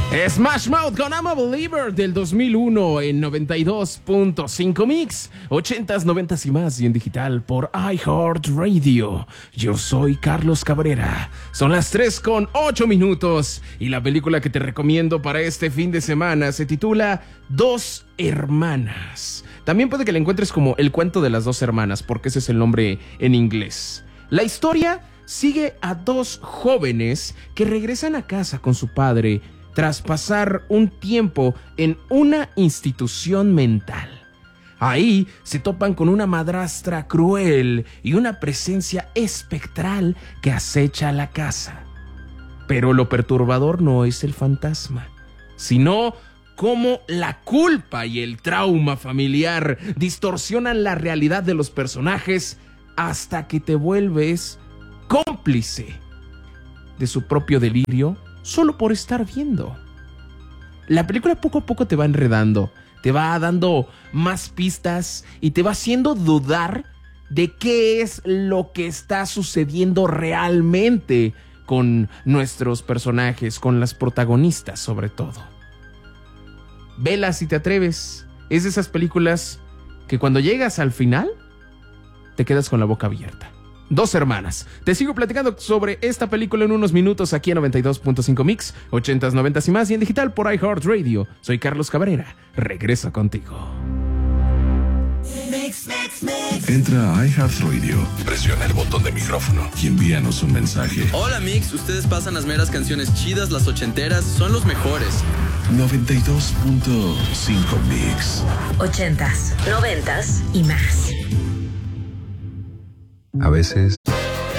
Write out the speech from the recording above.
Smash Mouth con I'm a Believer del 2001 en 92.5 Mix, 80s, 90s y más, y en digital por iHeartRadio. Yo soy Carlos Cabrera. Son las 3:08 y la película que te recomiendo para este fin de semana se titula Dos Hermanas. También puede que la encuentres como El cuento de las dos hermanas, porque ese es el nombre en inglés. La historia sigue a dos jóvenes que regresan a casa con su padre tras pasar un tiempo en una institución mental. Ahí se topan con una madrastra cruel y una presencia espectral que acecha la casa. Pero lo perturbador no es el fantasma, sino cómo la culpa y el trauma familiar distorsionan la realidad de los personajes hasta que te vuelves cómplice de su propio delirio solo por estar viendo. La película poco a poco te va enredando, te va dando más pistas y te va haciendo dudar de qué es lo que está sucediendo realmente con nuestros personajes, con las protagonistas sobre todo. Vela si te atreves. Es de esas películas que cuando llegas al final te quedas con la boca abierta. Dos hermanas. Te sigo platicando sobre esta película en unos minutos aquí en 92.5 Mix, 80s, 90s y más, y en digital por iHeartRadio. Soy Carlos Cabrera. Regreso contigo. Entra a iHeartRadio, presiona el botón de micrófono y envíanos un mensaje. Hola Mix, ustedes pasan las meras canciones chidas, las ochenteras, son los mejores. 92.5 Mix. 80s, 90s y más. A veces